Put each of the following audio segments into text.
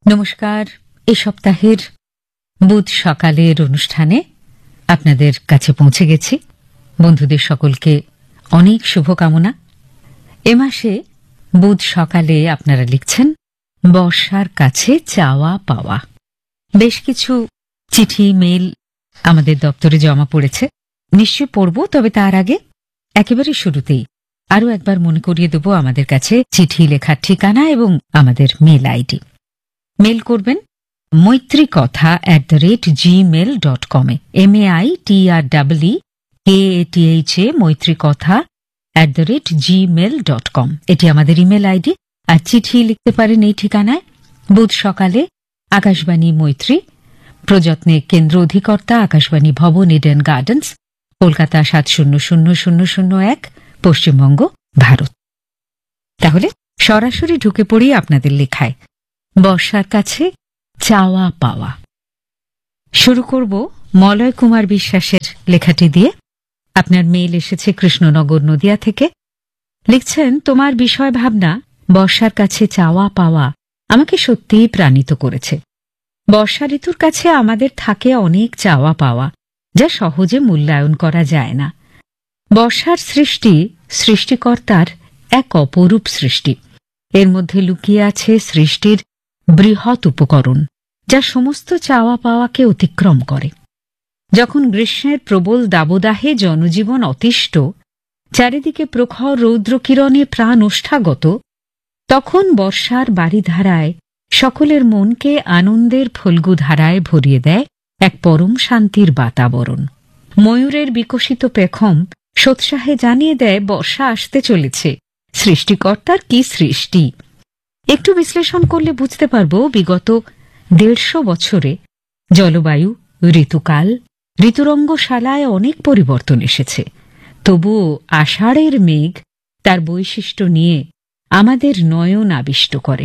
নমস্কার। এই সপ্তাহের বুধ সকালের অনুষ্ঠানে আপনাদের কাছে পৌঁছে গেছি। বন্ধুদের সকলকে অনেক শুভকামনা। এ মাসে বুধ সকালে আপনারা লিখছেন বর্ষার কাছে চাওয়া পাওয়া। বেশ কিছু চিঠি মেল আমাদের দপ্তরে জমা পড়েছে, নিশ্চয় পড়ব। তবে তার আগে একেবারে শুরুতেই আরও একবার মনে করিয়ে দেব আমাদের কাছে চিঠি লেখার ঠিকানা এবং আমাদের মেল আইডি। মেল করবেন maitrikotha@gmail.com MAITREKATHA maitrikotha@gmail.com এটি আমাদের ইমেল আইডি। আর চিঠি লিখতে পারেন এই ঠিকানায়। বুধ সকালে, আকাশবাণী মৈত্রী, প্রযত্নে কেন্দ্র অধিকর্তা, আকাশবাণী ভবন, ইডেন গার্ডেন্স, কলকাতা ৭০০০০১, পশ্চিমবঙ্গ, ভারত। তাহলে সরাসরি ঢুকে পড়ি আপনাদের লেখায়। বর্ষার কাছে চাওয়া পাওয়া। শুরু করব মলয় কুমার বিশ্বাসের লেখাটি দিয়ে। আপনার মেইল এসেছে কৃষ্ণনগর, নদিয়া থেকে। লিখছেন, তোমার বিষয় ভাবনা বর্ষার কাছে চাওয়া পাওয়া আমাকে সত্যিই প্রাণিত করেছে। বর্ষা ঋতুর কাছে আমাদের থাকে অনেক চাওয়া পাওয়া, যা সহজে মূল্যায়ন করা যায় না। বর্ষার সৃষ্টি সৃষ্টিকর্তার এক অপরূপ সৃষ্টি। এর মধ্যে লুকিয়ে আছে সৃষ্টির বৃহৎ উপকরণ, যা সমস্ত চাওয়া পাওয়াকে অতিক্রম করে। যখন গ্রীষ্মের প্রবল দাবদাহে জনজীবন অতিষ্ঠ, চারিদিকে প্রখর রৌদ্রকিরণে প্রাণ ওষ্ঠাগত, তখন বর্ষার বাড়িধারায় সকলের মনকে আনন্দের ফল্গুধারায় ভরিয়ে দেয় এক পরম শান্তির বাতাবরণ। ময়ূরের বিকশিত পেখম সোৎসাহে জানিয়ে দেয় বর্ষা আসতে চলেছে। সৃষ্টিকর্তার কি সৃষ্টি! একটু বিশ্লেষণ করলে বুঝতে পারব, বিগত ১৫০ বছরে জলবায়ু, ঋতুকাল, ঋতুরঙ্গশালায় অনেক পরিবর্তন এসেছে। তবুও আষাঢ়ের মেঘ তার বৈশিষ্ট্য নিয়ে আমাদের নয়ন আবিষ্ট করে।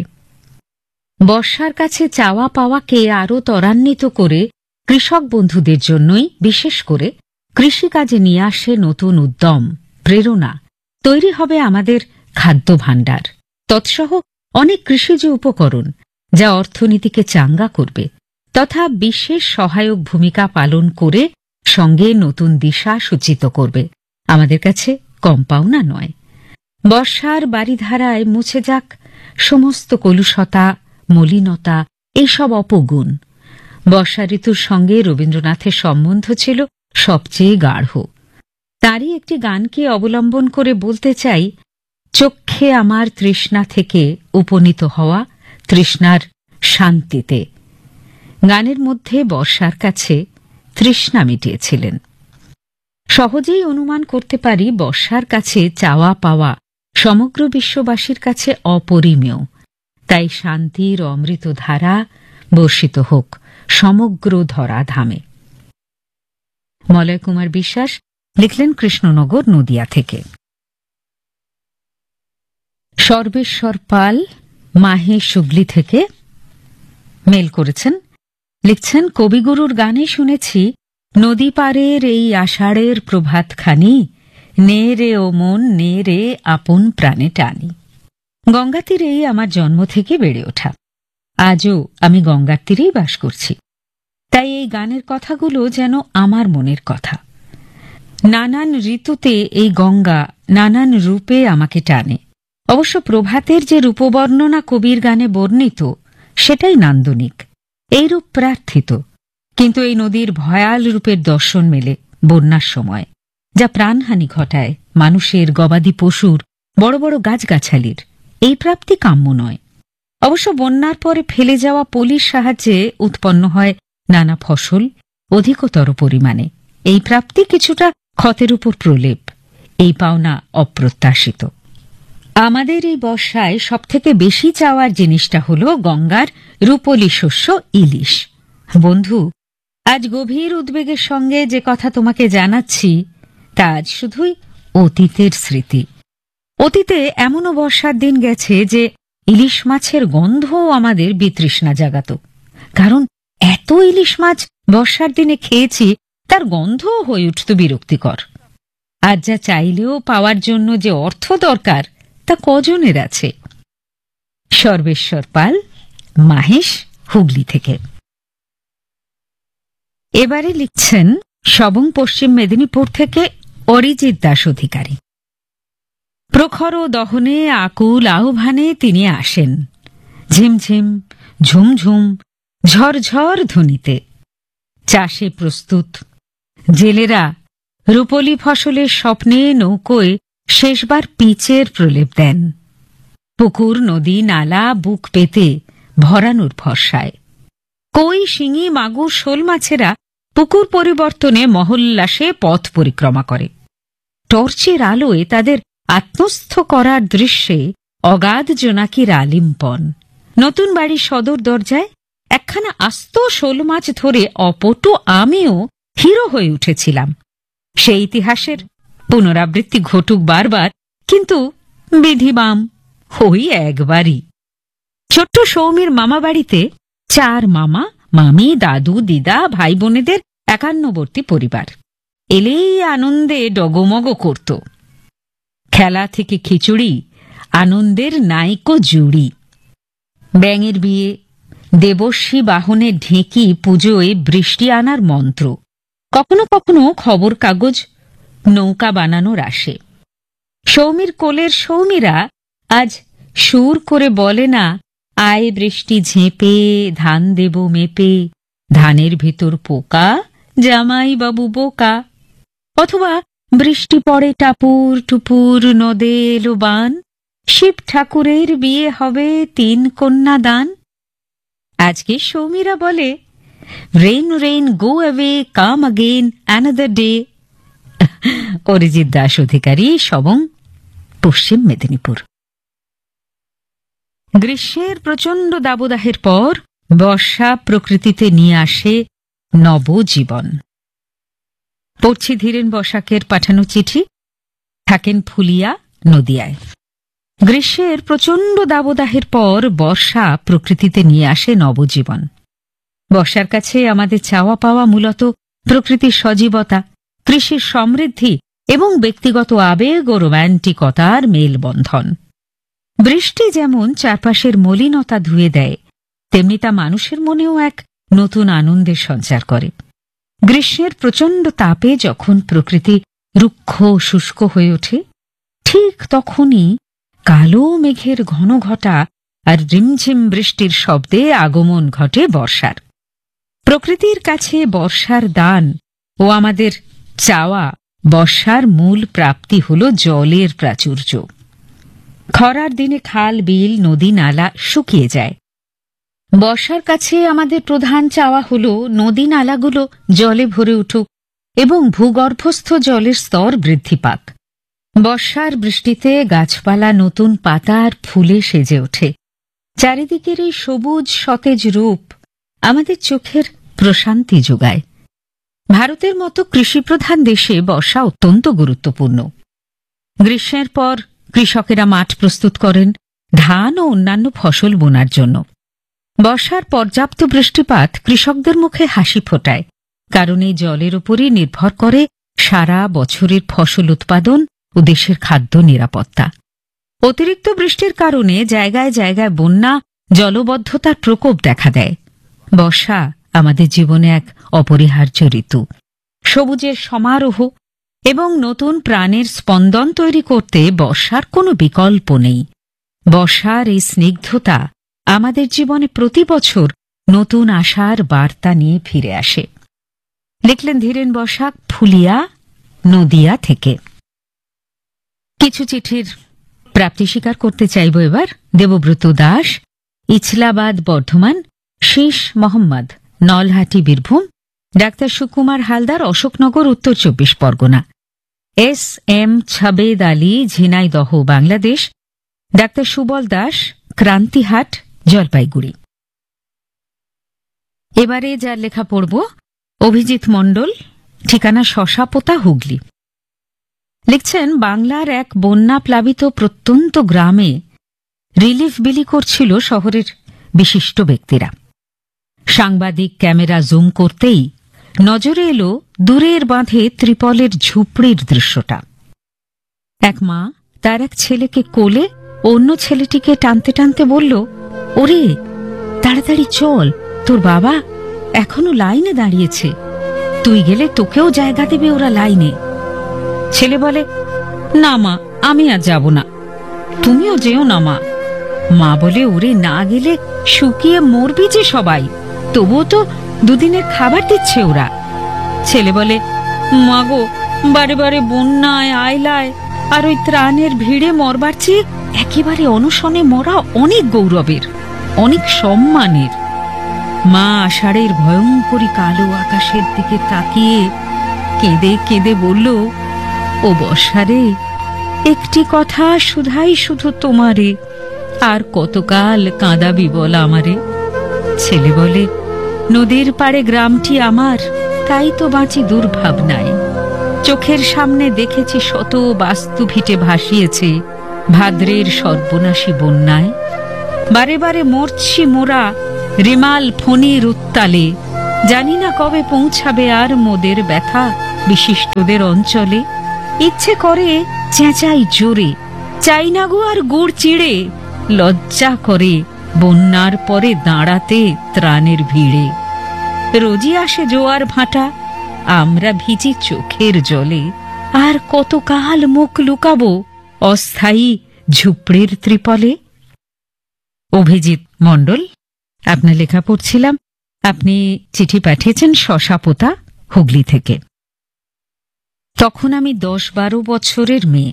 বর্ষার কাছে চাওয়া পাওয়াকে আরও ত্বরান্বিত করে কৃষক বন্ধুদের জন্যই বিশেষ করে কৃষিকাজে নিয়ে আসে নতুন উদ্যম, প্রেরণা। তৈরি হবে আমাদের খাদ্য ভাণ্ডার, তৎসহ অনেক কৃষিজ উপকরণ, যা অর্থনীতিকে চাঙ্গা করবে তথা বিশেষ সহায়ক ভূমিকা পালন করে সঙ্গে নতুন দিশা সূচিত করবে। আমাদের কাছে কম পাওনা নয়। বর্ষার বাড়িধারায় মুছে যাক সমস্ত কলুষতা, মলিনতা, এইসব অপগুণ। বর্ষা ঋতুর সঙ্গে রবীন্দ্রনাথের সম্বন্ধ ছিল সবচেয়ে গাঢ়। তারই একটি গানকে অবলম্বন করে বলতে চাই, চক্ষে আমার তৃষ্ণা থেকে উপনীত হওয়া তৃষ্ণার শান্তিতে। গানের মধ্যে বর্ষার কাছে তৃষ্ণা মিটিয়েছিলেন। সহজেই অনুমান করতে পারি বর্ষার কাছে চাওয়া পাওয়া সমগ্র বিশ্ববাসীর কাছে অপরিমেয়। তাই শান্তির অমৃত ধারা বর্ষিত হোক সমগ্র ধরাধামে। মলয় কুমার বিশ্বাস লিখলেন কৃষ্ণনগর, নদিয়া থেকে। সর্বেশ্বর পাল মাহেশ হুগলি থেকে মেল করেছেন। লিখছেন, কবিগুরুর গানে শুনেছি নদী পারের এই আষাঢ়ের প্রভাতখানি, নে রে ও মন নে রে আপন প্রাণে টানি। গঙ্গা তীরেই আমার জন্ম থেকে বেড়ে ওঠা। আজও আমি গঙ্গার তীরেই বাস করছি। তাই এই গানের কথাগুলো যেন আমার মনের কথা। নানান ঋতুতে এই গঙ্গা নানান রূপে আমাকে টানে। অবশ্য প্রভাতের যে রূপবর্ণনা কবির গানে বর্ণিত, সেটাই নান্দনিক, এই রূপ প্রার্থিত। কিন্তু এই নদীর ভয়াল রূপের দর্শন মেলে বন্যার সময়, যা প্রাণহানি ঘটায় মানুষের, গবাদি পশুর, বড় বড় গাছগাছালির। এই প্রাপ্তি কাম্য নয়। অবশ্য বন্যার পরে ফেলে যাওয়া পলির সাহায্যে উৎপন্ন হয় নানা ফসল অধিকতর পরিমাণে। এই প্রাপ্তি কিছুটা ক্ষতের উপর প্রলেপ। এই পাওনা অপ্রত্যাশিত। আমাদের এই বর্ষায় সবথেকে বেশি চাওয়ার জিনিসটা হল গঙ্গার রূপলি শস্য ইলিশ। বন্ধু, আজ গভীর উদ্বেগের সঙ্গে যে কথা তোমাকে জানাচ্ছি, তা আজ শুধুই অতীতের স্মৃতি। অতীতে এমনও বর্ষার দিন গেছে যে ইলিশ মাছের গন্ধও আমাদের বিতৃষ্ণা জাগাত। কারণ এত ইলিশ মাছ বর্ষার দিনে খেয়েছি, তার গন্ধও হয়ে উঠত বিরক্তিকর। আজ যা চাইলেও পাওয়ার জন্য যে অর্থ দরকার, তা কজনের আছে? সর্বেশ্বর পাল, মাহেশ, হুগলি থেকে। এবারে লিখছেন সবং পশ্চিম মেদিনীপুর থেকে অরিজিৎ দাস অধিকারী। প্রখর দহনে আকুল আহ্বানে তিনি আসেন, ঝিমঝিম ঝুমঝুম ঝরঝর ধ্বনিতে। চাষে প্রস্তুত জেলেরা রূপলি ফসলের স্বপ্নে নৌকোয় শেষবার পিচের প্রলেপ দেন। পুকুর নদী নালা বুক পেতে ভরানোর ভরসায়। কই শিঙি মাগুর শোল মাছেরা পুকুর পরিবর্তনে মহল্লাসে পথ পরিক্রমা করে। টর্চের আলোয় তাদের আত্মস্থ করার দৃশ্যে অগাধ জোনাকির আলিম্পন। নতুন বাড়ির সদর দরজায় একখানা আস্ত শোল মাছ ধরে অপটু আমিও হিরো হয়ে উঠেছিলাম। সেই ইতিহাসের পুনরাবৃত্তি ঘটুক বারবার, কিন্তু বিধিবাম ওই একবারই। ছোট্ট সৌমির মামা বাড়িতে 4 মামা মামি দাদু দিদা ভাই বোনেদের 51বর্তী পরিবার। এলেই আনন্দে ডগমগ করত। খেলা থেকে খিচুড়ি, আনন্দের নাইকো জুড়ি। ব্যাঙের বিয়ে, দেবশ্রী বাহনের ঢেঁকি পুজোয় বৃষ্টি আনার মন্ত্র। কখনো কখনো খবর কাগজ নৌকা বানানোর আসে। সৌমির কোলের সৌমিরা আজ সুর করে বলে না, আয় বৃষ্টি ঝেঁপে ধান দেব মেপে, ধানের ভেতর পোকা জামাই বাবু বোকা। অথবা বৃষ্টি পড়ে টাপুর টুপুর নদে এলো বান, শিব ঠাকুরের বিয়ে হবে 3 কন্যা দান। আজকে সৌমিরা বলে, রেইন রেইন গো অ্যাওয়ে কাম again another day. Arijit Das অধিকারী, সবং পশ্চিম মেদিনীপুর। গ্রীষ্মের প্রচণ্ড দাবদাহের পর বর্ষা প্রকৃতিতে নিয়ে আসে নবজীবন। পড়ছি ধীরেন বসাকের পাঠানো চিঠি। থাকেন ফুলিয়া, নদিয়ায়। গ্রীষ্মের প্রচণ্ড দাবদাহের পর বর্ষা প্রকৃতিতে নিয়ে আসে নবজীবন। বর্ষার কাছে আমাদের চাওয়া পাওয়া মূলত প্রকৃতির সজীবতা, কৃষির সমৃদ্ধি এবং ব্যক্তিগত আবেগ ও রোম্যান্টিকতার মেলবন্ধন। বৃষ্টি যেমন চারপাশের মলিনতা ধুয়ে দেয়, তেমনি তা মানুষের মনেও এক নতুন আনন্দের সঞ্চার করে। গ্রীষ্মের প্রচণ্ড তাপে যখন প্রকৃতি রুক্ষ শুষ্ক হয়ে ওঠে, ঠিক তখনই কালো মেঘের ঘন ঘটা আর রিমঝিম বৃষ্টির শব্দে আগমন ঘটে বর্ষার। প্রকৃতির কাছে বর্ষার দান ও আমাদের চাওয়া বর্ষার মূল প্রাপ্তি হল জলের প্রাচুর্য। খরার দিনে খাল বিল নদী নালা শুকিয়ে যায়। বর্ষার কাছে আমাদের প্রধান চাওয়া হল নদী নালাগুলো জলে ভরে উঠুক এবং ভূগর্ভস্থ জলের স্তর বৃদ্ধি পাক। বর্ষার বৃষ্টিতে গাছপালা নতুন পাতা আর ফুলে সেজে ওঠে। চারিদিকের এই সবুজ সতেজ রূপ আমাদের চোখের প্রশান্তি যোগায়। ভারতের মতো কৃষিপ্রধান দেশে বর্ষা অত্যন্ত গুরুত্বপূর্ণ। গ্রীষ্মের পর কৃষকেরা মাঠ প্রস্তুত করেন ধান ও অন্যান্য ফসল বোনার জন্য। বর্ষার পর্যাপ্ত বৃষ্টিপাত কৃষকদের মুখে হাসি ফোটায়, কারণ এই জলের উপরই নির্ভর করে সারা বছরের ফসল উৎপাদন ও দেশের খাদ্য নিরাপত্তা। অতিরিক্ত বৃষ্টির কারণে জায়গায় জায়গায় বন্যা, জলবদ্ধতার প্রকোপ দেখা দেয়। বর্ষা আমাদের জীবনে এক অপরিহার্য ঋতু। সবুজের সমারোহ এবং নতুন প্রাণের স্পন্দন তৈরি করতে বর্ষার কোনো বিকল্প নেই। বর্ষার এই স্নিগ্ধতা আমাদের জীবনে প্রতি বছর নতুন আশার বার্তা নিয়ে ফিরে আসে। লিখলেন ধীরেন বসাক, ফুলিয়া, নদিয়া থেকে। কিছু চিঠির প্রাপ্তি স্বীকার করতে চাইব এবার। দেবব্রত দাস, ইছলাবাদ বর্ধমান, শীষ মোহাম্মদ, নলহাটি বীরভূম, ডাক্তার সুকুমার হালদার, অশোকনগর, উত্তর 24 Pargana, S M Sabed Ali, Jhenaidah, Bangladesh, doctor Subal Das, ক্রান্তিহাট, Jalpaiguri. এবারে যার লেখা পড়ব, অভিজিৎ মণ্ডল, ঠিকানা শশাপোতা, হুগলি। লিখছেন, বাংলার এক বন্যা প্লাবিত প্রত্যন্ত গ্রামে রিলিফ বিলি করছিল শহরের বিশিষ্ট ব্যক্তিরা। সাংবাদিক ক্যামেরা জুম করতেই নজরে এলো দূরের বাঁধে ত্রিপলের ঝুপড়ির দৃশ্যটা। এক মা তার এক ছেলেকে কোলে অন্য ছেলেটিকে টানতে টানতে বলল, ওরে তাড়াতাড়ি চল, তোর বাবা এখনো লাইনে দাঁড়িয়েছে, তুই গেলে তোকেও জায়গা দেবে ওরা লাইনে। ছেলে বলে, না মা, আমি আর যাব না, তুমিও যেও না মা। মা বলে, ওরে না গেলে শুকিয়ে মরবি যে সবাই, তবুও তো দুদিনের খাবার দিচ্ছে ওরা। ছেলে বলে, মা গো, বারে বারে বন্যায় আয়লায় আর ওই ত্রাণের ভিড়ে মরবার চেয়ে একেবারে অনশনে মরা অনেক গৌরবের, অনেক সম্মানের। মা আষাঢ়ের ভয়ঙ্করী কালো আকাশের দিকে তাকিয়ে কেঁদে কেঁদে বলল, ও বর্ষারে, একটি কথা শুধাই শুধু তোমারে, আর কতকাল কাঁদাবি বল আমারে। ছেলে বলে, নদীর পাড়ে গ্রামটি আমার, তাই তো বাঁচি দুর্ভাবনায়। চোখের সামনে দেখেছি শত বাস্তু ভিটে ভাসিয়েছে ভাদ্রের সর্বনাশী বন্যায়। বারে বারে মরছি মোরা রেমাল ফণির উত্তালে, জানি না কবে পৌঁছাবে আর মোদের ব্যথা বিশিষ্টদের অঞ্চলে। ইচ্ছে করে চেঁচাই জোরে, চাই না গো আর গুড় চিড়ে, লজ্জা করে বন্যার পরে দাঁড়াতে ত্রাণের ভিড়ে। রোজই আসে জোয়ার ভাটা, আমরা ভিজি চোখের জলে, আর কতকাল মুখ লুকাবো অস্থায়ী ঝুপড়ির ত্রিপলে। অভিজিৎ মণ্ডল, আপনার লেখা পড়ছিলাম। আপনি চিঠি পাঠিয়েছেন শশাপোতা, হুগলি থেকে। তখন আমি 10-12 বছরের মেয়ে।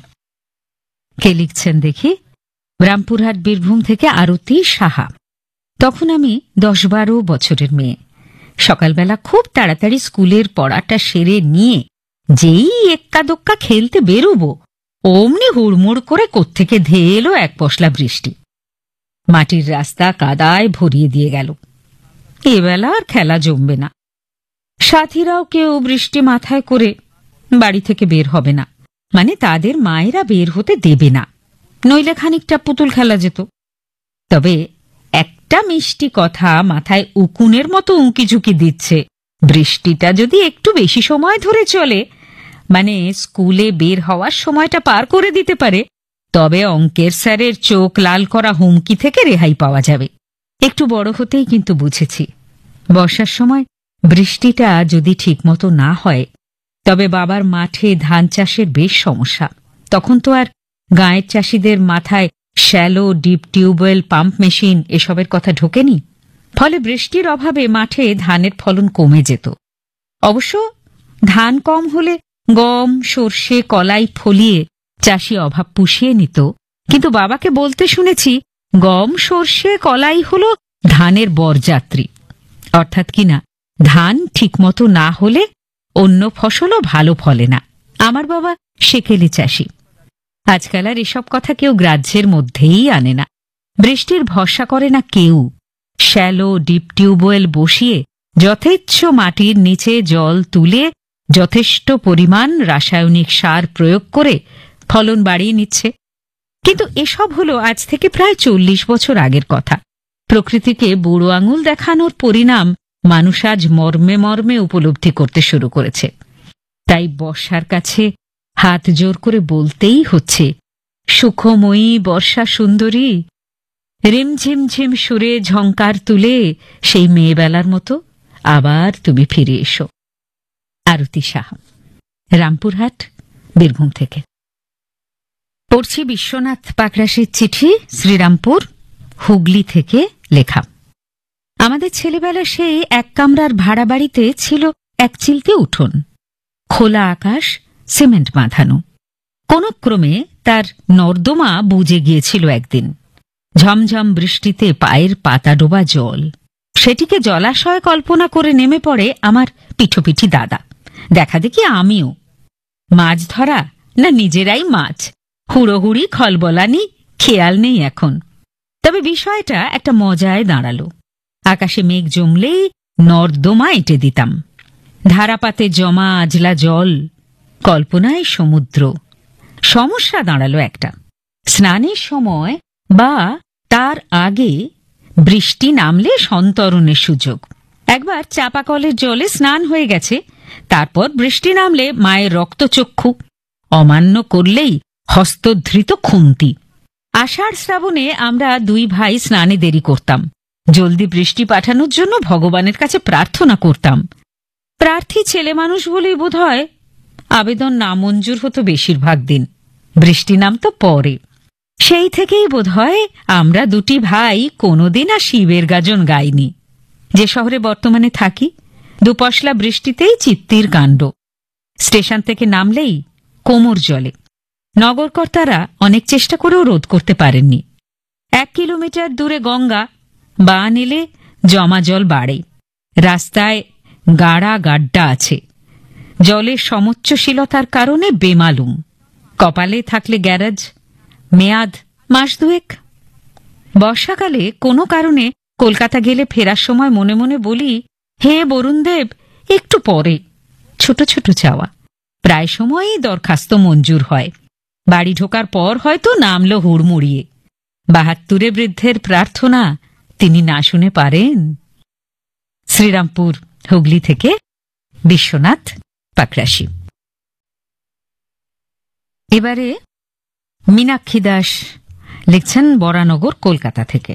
কে লিখছেন দেখি? রামপুরহাট, বীরভূম থেকে আরতি সাহা। তখন আমি 10-12 বছরের মেয়ে। সকালবেলা খুব তাড়াতাড়ি স্কুলের পড়াটা সেরে নিয়ে যেই এক্কা দোক্কা খেলতে বেরোবো, অমনি হুড়মুড় করে কোত্থেকে ধেয়ে এলো এক পশলা বৃষ্টি। মাটির রাস্তা কাদায় ভরিয়ে দিয়ে গেল। এবেলা আর খেলা জমবে না। সাথীরাও কেউ বৃষ্টি মাথায় করে বাড়ি থেকে বের হবে না, মানে তাদের মায়েরা বের হতে দেবে না, নইলে খানিকটা পুতুল খেলা যেত। তবে একটা মিষ্টি কথা মাথায় উকুনের মতো উঁকিঝুঁকি দিচ্ছে, বৃষ্টিটা যদি একটু বেশি সময় ধরে চলে, মানে স্কুলে বের হওয়ার সময়টা পার করে দিতে পারে, তবে অঙ্কের স্যারের চোখ লাল করা হুমকি থেকে রেহাই পাওয়া যাবে। একটু বড় হতেই কিন্তু বুঝেছি, বর্ষার সময় বৃষ্টিটা যদি ঠিকমতো না হয়, তবে বাবার মাঠে ধান চাষের বেশ সমস্যা। তখন তো আর গাঁয়ের চাষিদের মাথায় shallow deep tubewell, pump machine এসবের কথা ঢোকেনি। ফলে বৃষ্টির অভাবে মাঠে ধানের ফলন কমে যেত। অবশ্য ধান কম হলে গম, সর্ষে, কলাই ফলিয়ে চাষি অভাব পুষিয়ে নিত, কিন্তু বাবাকে বলতে শুনেছি গম, সর্ষে, কলাই হল ধানের বরযাত্রী। অর্থাৎ কিনা ধান ঠিকমতো না হলে অন্য ফসলও ভালো ফলে না। আমার বাবা সেকেলে চাষি। আজকাল আর এসব কথা কেউ গ্রাহ্যের মধ্যেই আনে না। বৃষ্টির ভরসা করে না কেউ। শ্যালো ডিপ টিউবওয়েল বসিয়ে যথেচ্ছ মাটির নিচে জল তুলে যথেষ্ট পরিমাণ রাসায়নিক সার প্রয়োগ করে ফলন বাড়িয়ে নিচ্ছে। কিন্তু এসব হলো আজ থেকে প্রায় 40 বছর আগের কথা। প্রকৃতিকে বুড়ো আঙুল দেখানোর পরিণাম মানুষ আজ মর্মে মর্মে উপলব্ধি করতে শুরু করেছে। তাই বর্ষার কাছে হাত জোর করে বলতেই হচ্ছে, সুখময়ী বর্ষা সুন্দরী, রিমঝিমঝিম সুরে ঝংকার তুলে সেই মেয়েবেলার মতো আবার তুমি ফিরে এসো। আরতি সাহা, রামপুরহাট, বীরভূম থেকে। পড়ছি বিশ্বনাথ পাকরাশির চিঠি, শ্রীরামপুর, হুগলি থেকে লেখা। আমাদের ছেলেবেলা সেই এক কামরার ভাড়া বাড়িতে ছিল এক চিলতে উঠোন, খোলা আকাশ, সিমেন্ট বাঁধানো। কোন ক্রমে তার নর্দমা বুজে গিয়েছিল একদিন। ঝমঝম বৃষ্টিতে পায়ের পাতা ডোবা জল। সেটিকে জলাশয় কল্পনা করে নেমে পড়ে আমার পিঠোপিঠি দাদা। দেখা দেখি আমিও। মাছ ধরা না নিজেরাই মাছ, হুড়োহুড়ি খলবলানি খেয়াল নেই এখন। তবে বিষয়টা একটা মজায় দাঁড়ালো। আকাশে মেঘ জমলেই নর্দমা এঁটে দিতাম। ধারাপাতে জমা আজলা জল, কল্পনায় সমুদ্র। সমস্যা দাঁড়ালো একটা, স্নানের সময় বা তার আগে বৃষ্টি নামলে সন্তরণের সুযোগ। একবার চাপাকলের জলে স্নান হয়ে গেছে, তারপর বৃষ্টি নামলে মায়ের রক্তচক্ষু, অমান্য করলেই হস্তধৃত খুন্তি। আষাঢ় শ্রাবণে আমরা দুই ভাই স্নানে দেরি করতাম। জলদি বৃষ্টি পাঠানোর জন্য ভগবানের কাছে প্রার্থনা করতাম। প্রার্থী ছেলে মানুষ বলেই বোধহয় আবেদন নামঞ্জুর হতো বেশিরভাগ দিন, বৃষ্টি নামতো পরে। সেই থেকেই বোধহয় আমরা দুটি ভাই কোনোদিন আর শিবের গাজন গাইনি। যে শহরে বর্তমানে থাকি, দুপশলা বৃষ্টিতেই চিত্তির কাণ্ড। স্টেশন থেকে নামলেই কোমর জলে। নগরকর্তারা অনেক চেষ্টা করেও রোধ করতে পারেননি। 1 কিলোমিটার দূরে গঙ্গা, বা নিলে জমা জল বাড়ে। রাস্তায় গাড়া গাড্ডা আছে, জলের সমোচ্চশীলতার কারণে বেমালুম। কপালে থাকলে গ্যারাজ, মেয়াদ মাস 2 বর্ষাকালে কোনো কারণে কলকাতা গেলে ফেরার সময় মনে মনে বলি, হে বরুণদেব, একটু পরে। ছোট ছোট চাওয়া, প্রায় সময়ই দরখাস্ত মঞ্জুর হয়। বাড়ি ঢোকার পর হয়তো নামলো হুড়মুড়িয়ে। 72 বৃদ্ধের প্রার্থনা তিনি না শুনে পারেন? শ্রীরামপুর, হুগলি থেকে বিশ্বনাথ পাকরাশি। এবারে মীনাক্ষী দাস লিখছেন বরানগর, কলকাতা থেকে।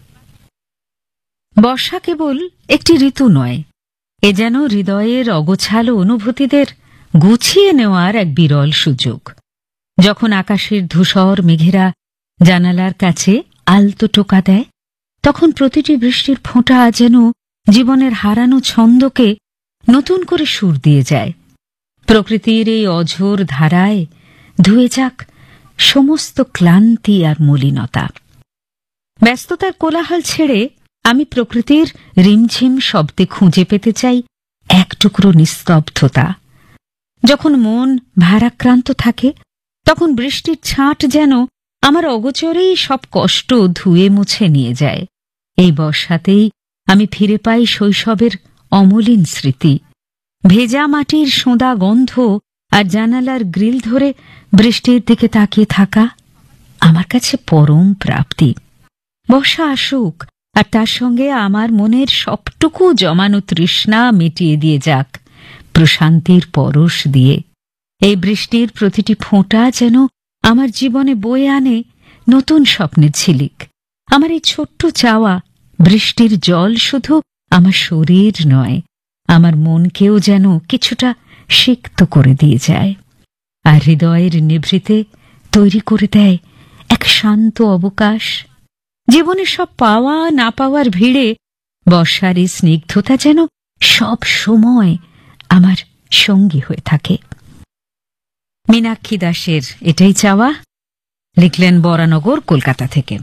বর্ষা কেবল একটি ঋতু নয়, এ যেন হৃদয়ের অগোছালো অনুভূতিদের গুছিয়ে নেওয়ার এক বিরল সুযোগ। যখন আকাশের ধূসর মেঘেরা জানালার কাছে আলতো টোকা দেয়, তখন প্রতিটি বৃষ্টির ফোঁটা যেন জীবনের হারানো ছন্দকে নতুন করে সুর দিয়ে যায়। প্রকৃতির এই অঝোর ধারায় ধুয়ে যাক সমস্ত ক্লান্তি আর মলিনতা। ব্যস্ততার কোলাহল ছেড়ে আমি প্রকৃতির রিমঝিম শব্দে খুঁজে পেতে চাই এক টুকরো নিস্তব্ধতা। যখন মন ভারাক্রান্ত থাকে, তখন বৃষ্টির ছাঁট যেন আমার অগোচরেই সব কষ্ট ধুয়ে মুছে নিয়ে যায়। এই বর্ষাতেই আমি ফিরে পাই শৈশবের অমলিন স্মৃতি। ভেজা মাটির সোঁদা গন্ধ আর জানালার গ্রিল ধরে বৃষ্টির দিকে তাকিয়ে থাকা আমার কাছে পরম প্রাপ্তি। বর্ষা আসুক, আর তার সঙ্গে আমার মনের সবটুকু জমানো তৃষ্ণা মিটিয়ে দিয়ে যাক প্রশান্তির পরশ দিয়ে। এই বৃষ্টির প্রতিটি ফোঁটা যেন আমার জীবনে বয়ে আনে নতুন স্বপ্নের ঝিলিক। আমার এই ছোট্ট চাওয়া, বৃষ্টির জল শুধু আমার শরীর নয়, আমার মনকেও যেন কিছুটা সিক্ত করে দিয়ে যায়, আর হৃদয়ের নিভৃতে তৈরি করে দেয় এক শান্ত অবকাশ। জীবনের সব পাওয়া না পাওয়ার ভিড়ে বর্ষার এই স্নিগ্ধতা যেন সব সময় আমার সঙ্গী হয়ে থাকে। মীনাক্ষী দাসের এটাই চাওয়া, লিখলেন বরানগর, কলকাতা থেকে।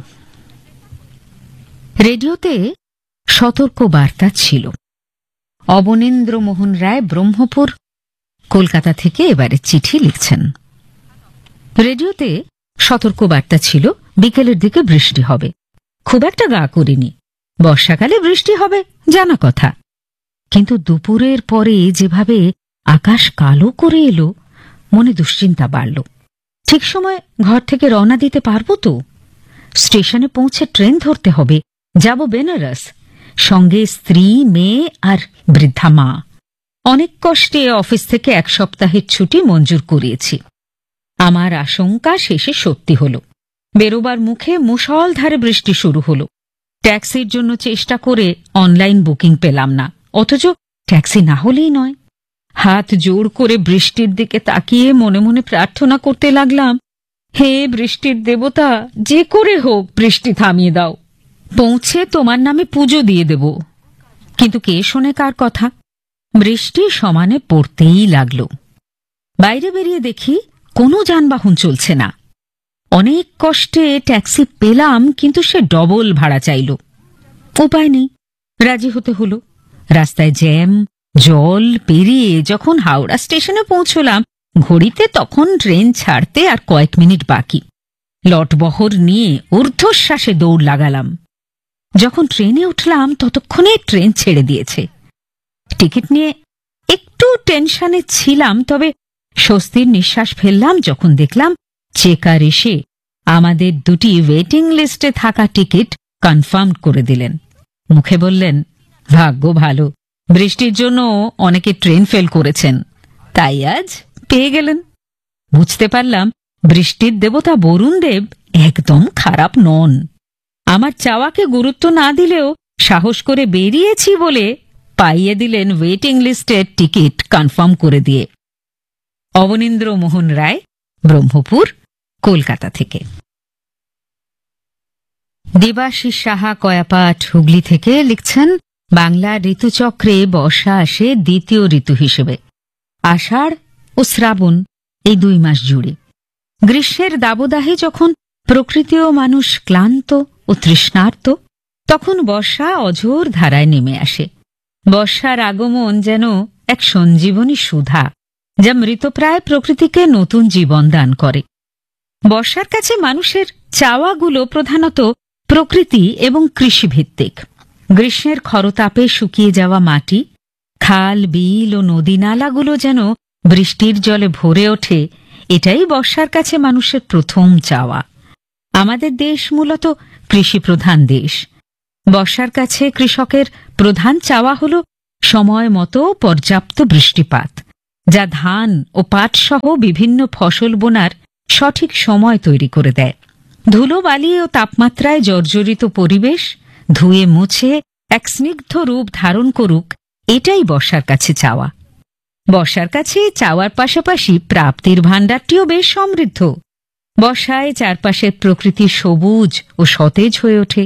রেডিওতে সতর্ক বার্তা ছিল। অবনীন্দ্র মোহন রায়, ব্রহ্মপুর, কলকাতা থেকে এবারে চিঠি লিখছেন। রেডিওতে সতর্ক বার্তা ছিল বিকেলের দিকে বৃষ্টি হবে। খুব একটা গা করিনি, বর্ষাকালে বৃষ্টি হবে জানা কথা, কিন্তু দুপুরের পরে যেভাবে আকাশ কালো করে এলো, মনে দুশ্চিন্তা বাড়ল। ঠিক সময় ঘর থেকে রওনা দিতে পারবো তো? স্টেশনে পৌঁছে ট্রেন ধরতে হবে, যাব বেনারস, সঙ্গে স্ত্রী, মেয়ে আর বৃদ্ধা মা। অনেক কষ্টে অফিস থেকে 1 সপ্তাহের ছুটি মঞ্জুর করিয়েছি। আমার আশঙ্কা শেষে সত্যি হল। বেরোবার মুখে মুষলধারে বৃষ্টি শুরু হল। ট্যাক্সির জন্য চেষ্টা করে অনলাইন বুকিং পেলাম না, অথচ ট্যাক্সি না হলেই নয়। হাত জোড় করে বৃষ্টির দিকে তাকিয়ে মনে মনে প্রার্থনা করতে লাগলাম, হে বৃষ্টির দেবতা, যে করে হোক বৃষ্টি থামিয়ে দাও, পৌঁছে তোমার নামে পুজো দিয়ে দেব। কিন্তু কে শোনে কার কথা? বৃষ্টি সমানে পড়তেই লাগল। বাইরে বেরিয়ে দেখি কোনো যানবাহন চলছে না। অনেক কষ্টে ট্যাক্সি পেলাম, কিন্তু সে ডবল ভাড়া চাইল। উপায় নেই, রাজি হতে হলো। রাস্তায় জ্যাম, জল পেরিয়ে যখন হাওড়া স্টেশনে পৌঁছলাম, ঘড়িতে তখন ট্রেন ছাড়তে আর কয়েক মিনিট বাকি। লটবহর নিয়ে ঊর্ধ্বশ্বাসে দৌড় লাগালাম। যখন ট্রেনে উঠলাম, ততক্ষণে ট্রেন ছেড়ে দিয়েছে। টিকিট নিয়ে একটু টেনশনে ছিলাম, তবে স্বস্তির নিঃশ্বাস ফেললাম যখন দেখলাম চেকার এসে আমাদের দুটি ওয়েটিং লিস্টে থাকা টিকিট কনফার্ম করে দিলেন। মুখে বললেন, ভাগ্য ভালো, বৃষ্টির জন্য অনেকে ট্রেন ফেল করেছেন, তাই আজ পেয়ে গেলেন। বুঝতে পারলাম বৃষ্টির দেবতা বরুণদেব একদম খারাপ নন। আমার চাওয়াকে গুরুত্ব না দিলেও সাহস করে বেরিয়েছি বলে পাইয়ে দিলেন ওয়েটিং লিস্টের টিকিট কনফার্ম করে দিয়ে। অবনীন্দ্র মোহন রায়, ব্রহ্মপুর, কলকাতা থেকে। দেবাশিস সাহা, কয়াপাট, হুগলি থেকে লিখছেন, বাংলার ঋতুচক্রে বর্ষা আসে দ্বিতীয় ঋতু হিসেবে। আষাঢ় ও শ্রাবণ এই 2 মাস জুড়ে। গ্রীষ্মের দাবদাহে যখন প্রকৃতি ও মানুষ ক্লান্ত ও তৃষ্ণার্ত, তখন বর্ষা অঝোর ধারায় নেমে আসে। বর্ষার আগমন যেন এক সঞ্জীবনী সুধা, যা মৃতপ্রায় প্রকৃতিকে নতুন জীবন দান করে। বর্ষার কাছে মানুষের চাওয়াগুলো প্রধানত প্রকৃতি এবং কৃষিভিত্তিক। গ্রীষ্মের খরতাপে শুকিয়ে যাওয়া মাটি, খাল, বিল ও নদী নালাগুলো যেন বৃষ্টির জলে ভরে ওঠে, এটাই বর্ষার কাছে মানুষের প্রথম চাওয়া। আমাদের দেশ মূলত কৃষিপ্রধান দেশ। বর্ষার কাছে কৃষকের প্রধান চাওয়া হল সময় মতো পর্যাপ্ত বৃষ্টিপাত, যা ধান ও পাট সহ বিভিন্ন ফসল বোনার সঠিক সময় তৈরি করে দেয়। ধুলোবালি ও তাপমাত্রায় জর্জরিত পরিবেশ ধুয়ে মুছে এক স্নিগ্ধ রূপ ধারণ করুক, এটাই বর্ষার কাছে চাওয়া। বর্ষার কাছে চাওয়ার পাশাপাশি প্রাপ্তির ভাণ্ডারটিও বেশ সমৃদ্ধ। বর্ষায় চারপাশের প্রকৃতি সবুজ ও সতেজ হয়ে ওঠে।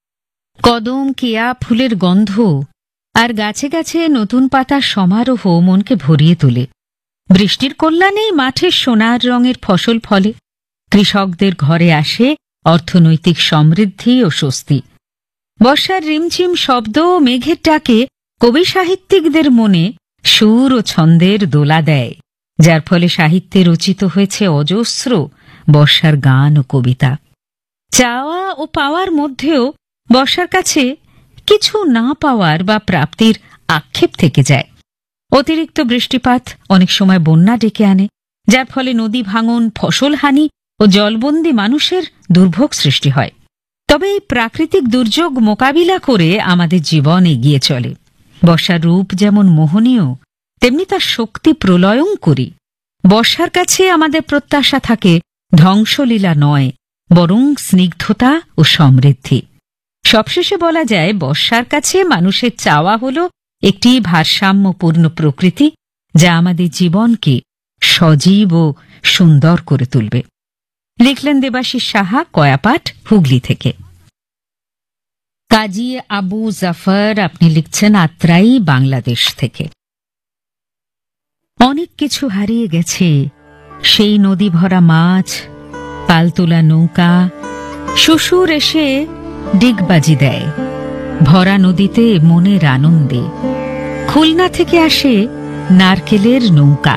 কদম, কেয়া ফুলের গন্ধ আর গাছে গাছে নতুন পাতার সমারোহ মনকে ভরিয়ে তোলে। বৃষ্টির কল্যাণেই মাঠের সোনার রঙের ফসল ফলে। কৃষকদের ঘরে আসে অর্থনৈতিক সমৃদ্ধি ও স্বস্তি। বর্ষার রিমঝিম শব্দ ও মেঘের ডাকে কবি সাহিত্যিকদের মনে সুর ও ছন্দের দোলা দেয়, যার ফলে সাহিত্যে রচিত হয়েছে অজস্র বর্ষার গান ও কবিতা। চাওয়া ও পাওয়ার মধ্যেও বর্ষার কাছে কিছু না পাওয়ার বা প্রাপ্তির আক্ষেপ থেকে যায়। অতিরিক্ত বৃষ্টিপাত অনেক সময় বন্যা ডেকে আনে, যার ফলে নদী ভাঙন, ফসলহানি ও জলবন্দী মানুষের দুর্ভোগ সৃষ্টি হয়। তবে এই প্রাকৃতিক দুর্যোগ মোকাবিলা করে আমাদের জীবন এগিয়ে চলে। বর্ষার রূপ যেমন মোহনীয়, তেমনি তার শক্তি প্রলয়ঙ্করী। বর্ষার কাছে আমাদের প্রত্যাশা থাকে ধ্বংসলীলা নয়, বরং স্নিগ্ধতা ও সমৃদ্ধি। সবশেষে বলা যায়, বর্ষার কাছে মানুষের চাওয়া হল একটি ভারসাম্যপূর্ণ প্রকৃতি, যা আমাদের জীবনকে সজীব ও সুন্দর করে তুলবে। লিখলেন দেবাশিস সাহা, কয়াপাট, হুগলি থেকে। কাজী আবু জাফর, আপনি লিখছেন আত্রাই, বাংলাদেশ থেকে। অনেক কিছু হারিয়ে গেছে, সেই নদী ভরা মাছ, পালতোলা নৌকা। শ্বশুর এসে ডিগবাজি দেয় ভরা নদীতে মনের আনন্দে। খুলনা থেকে আসে নারকেলের নৌকা।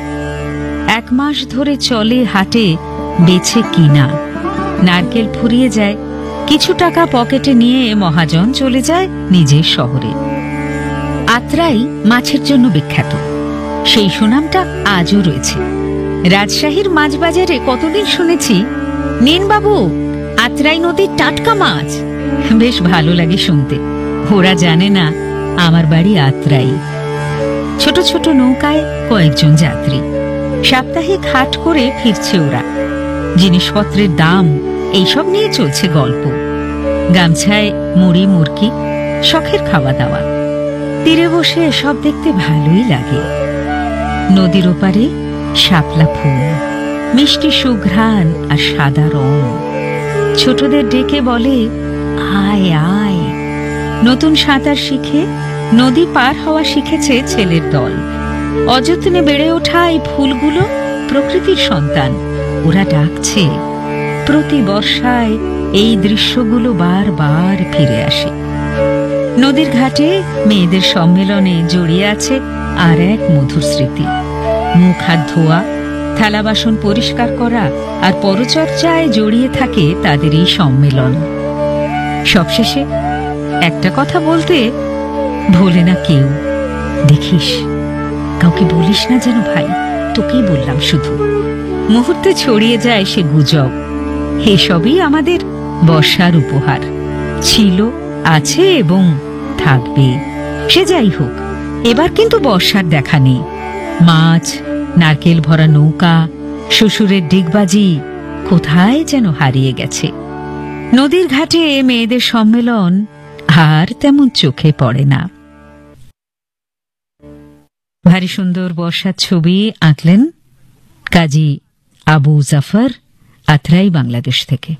1 মাস ধরে চলে হাটে বেছে কিনা। নারকেল ফুরিয়ে যায়, কিছু টাকা পকেটে নিয়ে মহাজন চলে যায় নিজের শহরে। আত্রাই মাছের জন্য বিখ্যাত, সেই সুনামটা আজও রয়েছে। রাজশাহীর মাছ বাজারে কতদিন শুনেছি, নিন বাবু আত্রাই নদীর টাটকা মাছ। বেশ ভালো লাগে শুনতে। ওরা জানে না আমার বাড়ি আত্রাই। ছোট ছোট নৌকায় কয়েকজন যাত্রী, সাপ্তাহিক হাট করে ফিরছে ওরা। জিনিসপত্রের দাম, এইসব নিয়ে চলছে গল্প। গামছায় মুড়ি মুরকি, শখের খাওয়া দাওয়া। তীরে বসে এসব দেখতে ভালোই লাগে। নদীর ওপারে শাপলা ফুল, মিষ্টি সুঘ্রাণ আর সাদা রং। ছোটদের ডেকে বলে, আয় আয়। নতুন সাঁতার শিখে নদী পার হওয়া শিখেছে ছেলের দল। অযত্নে বেড়ে ওঠা এই ফুলগুলো প্রকৃতির সন্তান, ওরা ডাকছে। প্রতি বর্ষায় এই দৃশ্যগুলো বারবার ফিরে আসে। নদীর ঘাটে মেয়েদের সম্মেলনে জড়িয়ে আছে আর এক মধুর স্মৃতি। মুখ হাত ধোয়া, থালা বাসন পরিষ্কার করা আর পরচর্চায় জড়িয়ে থাকে তাদের এই সম্মেলন। সবশেষে একটা কথা বলতে ভোলে না কেউ, দেখিস কাউকে বলিস না যেন ভাই, তোকেই বললাম শুধু। মুহূর্তে ছড়িয়ে যায় সে গুজব। এসবই আমাদের বর্ষার উপহার, ছিল, আছে এবং থাকবে। সে যাই হোক, এবার কিন্তু বর্ষার দেখা নেই। মাছ, নারকেল ভরা নৌকা, শ্বশুরের ডিগবাজি কোথায় যেন হারিয়ে গেছে। নদীর ঘাটে মেয়েদের সম্মেলন আর তেমন চোখে পড়ে না। ভারী সুন্দর বর্ষার ছবি আঁকলেন কাজী আবু জাফর, আথরাই, বাংলাদেশ থেকে।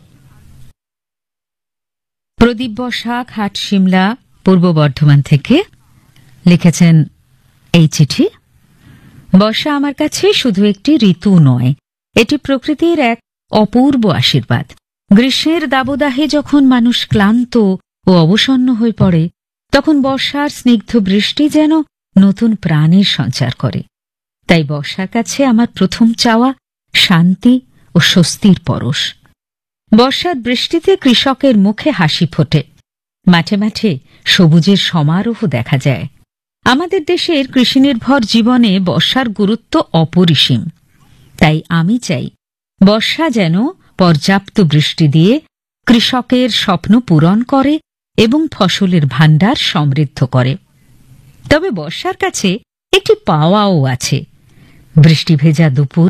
প্রদীপ বসাক, হাট শিমলা, পূর্ব বর্ধমান থেকে লিখেছেন এই চিঠি। বর্ষা আমার কাছে শুধু একটি ঋতু নয়, এটি প্রকৃতির এক অপূর্ব আশীর্বাদ। গ্রীষ্মের দাবদাহে যখন মানুষ ক্লান্ত ও অবসন্ন হয়ে পড়ে, তখন বর্ষার স্নিগ্ধ বৃষ্টি যেন নতুন প্রাণের সঞ্চার করে। তাই বর্ষার কাছে আমার প্রথম চাওয়া শান্তি ও স্বস্তির পরশ। বর্ষার বৃষ্টিতে কৃষকের মুখে হাসি ফোটে, মাঠে মাঠে সবুজের সমারোহ দেখা যায়। আমাদের দেশের কৃষিনির্ভর জীবনে বর্ষার গুরুত্ব অপরিসীম। তাই আমি চাই বর্ষা যেন পর্যাপ্ত বৃষ্টি দিয়ে কৃষকের স্বপ্ন পূরণ করে এবং ফসলের ভাণ্ডার সমৃদ্ধ করে। তবে বর্ষার কাছে একটি পাওয়াও আছে, বৃষ্টি ভেজা দুপুর,